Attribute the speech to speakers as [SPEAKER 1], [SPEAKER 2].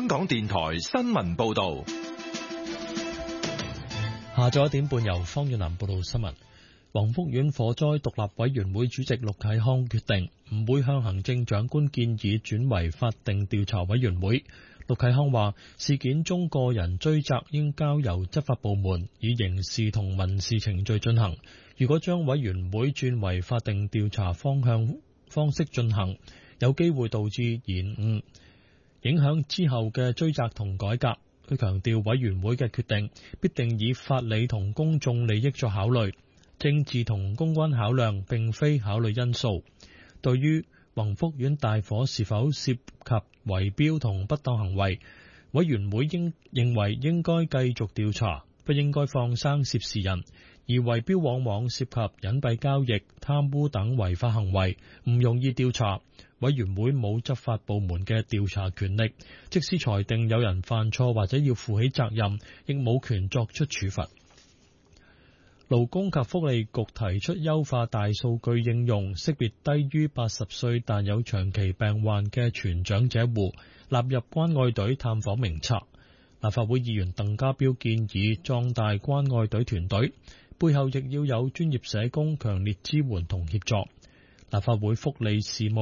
[SPEAKER 1] 香港電台新聞報道。
[SPEAKER 2] 下晝1點半由方遠南報道新聞。宏福苑火災獨立委員會主席陸啟康決定唔會向行政長官建議轉為法定調查委員會。陸啟康話，事件中個人追責應交由執法部門以刑事同民事程序進行。如果將委員會轉為法定調查方式進行，有機會導致延誤，影響之後嘅追責同改革。佢強調，委員會嘅決定必定以法理同公眾利益作考慮，政治同公關考量並非考慮因素。對於宏福苑大火是否涉及圍標同不當行為，委員會認為應該繼續調查，不應該放生涉事人。而圍標往往涉及隱蔽交易、貪污等違法行為，唔容易調查。委員會冇執法部門嘅調查權力，即使裁定有人犯錯或者要負起責任，亦冇權作出處罰。勞工及福利局提出優化大數據應用，識別低於80歲但有長期病患嘅全長者戶，納入關愛隊探訪名冊。立法會議員鄧家彪建議壯大關愛隊團隊，背後亦要有專業社工強烈支援同協助。立法會福利事務